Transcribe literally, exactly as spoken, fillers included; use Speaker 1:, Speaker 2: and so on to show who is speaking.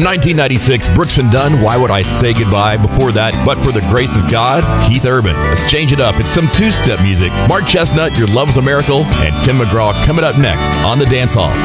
Speaker 1: nineteen ninety-six, Brooks and Dunn, Why Would I Say Goodbye? Before that, But for the Grace of God, Keith Urban. Let's change it up. It's some two-step music. Mark Chestnut, Your Love's a Miracle, and Tim McGraw coming up next on The Dance Hall.